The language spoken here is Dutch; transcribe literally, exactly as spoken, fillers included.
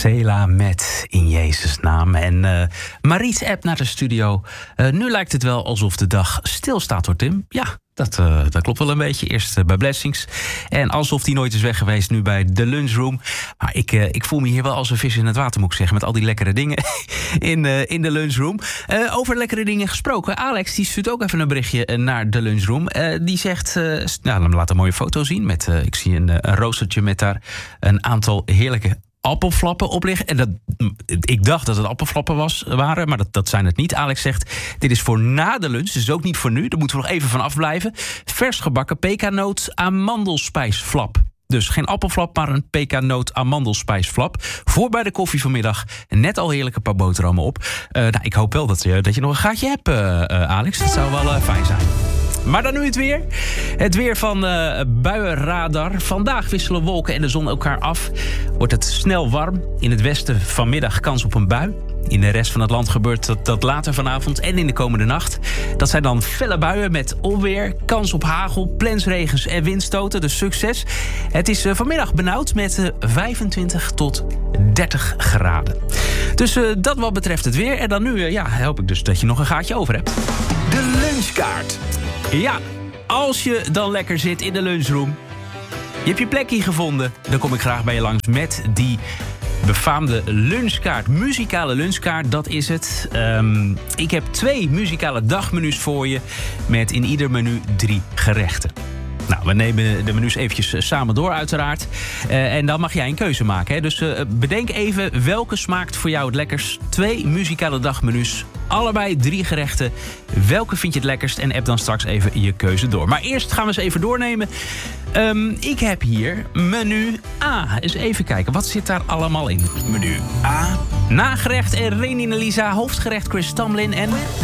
Sela met In Jezus' naam. En uh, Mariet app naar de studio. Uh, nu lijkt het wel alsof de dag stilstaat, hoor, Tim. Ja, dat, uh, dat klopt wel een beetje. Eerst uh, bij Blessings. En alsof die nooit is weg geweest, nu bij de Lunchroom. Maar ik, uh, ik voel me hier wel als een vis in het water, moet ik zeggen. Met al die lekkere dingen in, uh, in de Lunchroom. Uh, over lekkere dingen gesproken. Alex die stuurt ook even een berichtje naar de Lunchroom. Uh, die zegt, uh, nou, laat een mooie foto zien. Met, uh, ik zie een, een roostertje met daar een aantal heerlijke appelflappen op liggen. En dat, ik dacht dat het appelflappen was, waren, maar dat, dat zijn het niet. Alex zegt, dit is voor na de lunch, dus ook niet voor nu. Daar moeten we nog even van afblijven. Vers gebakken pekanoot amandelspijsflap. Dus geen appelflap, maar een pekanoot amandelspijsflap. Voor bij de koffie vanmiddag. Net al heerlijke paar boterhammen op. Uh, nou, ik hoop wel dat je, dat je nog een gaatje hebt, uh, uh, Alex. Dat zou wel uh, fijn zijn. Maar dan nu het weer. Het weer van uh, buienradar. Vandaag wisselen wolken en de zon elkaar af. Wordt het snel warm. In het westen vanmiddag kans op een bui. In de rest van het land gebeurt dat, dat later vanavond en in de komende nacht. Dat zijn dan felle buien met onweer, kans op hagel, plensregens en windstoten. Dus succes. Het is uh, vanmiddag benauwd met uh, vijfentwintig tot dertig graden. Dus uh, dat wat betreft het weer. En dan nu uh, ja, hoop ik dus dat je nog een gaatje over hebt. De lunchkaart. Ja, als je dan lekker zit in de lunchroom, je hebt je plekje gevonden, dan kom ik graag bij je langs met die befaamde lunchkaart. Muzikale lunchkaart, dat is het. Um, ik heb twee muzikale dagmenu's voor je met in ieder menu drie gerechten. Nou, we nemen de menus eventjes samen door uiteraard. Uh, en dan mag jij een keuze maken. Hè? Dus uh, bedenk even welke smaakt voor jou het lekkerst. Twee muzikale dagmenu's. Allebei drie gerechten. Welke vind je het lekkerst? En app dan straks even je keuze door. Maar eerst gaan we eens even doornemen. Um, ik heb hier menu A. Eens even kijken, wat zit daar allemaal in? Menu A. Nagerecht en Renine Lisa. Hoofdgerecht Chris Tamlin en